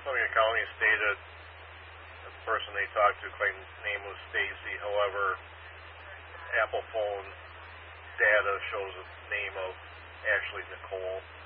Columbia County stated that the person they talked to claimed the name was Stacy. However, Apple phone data shows a name of Ashley Nicole.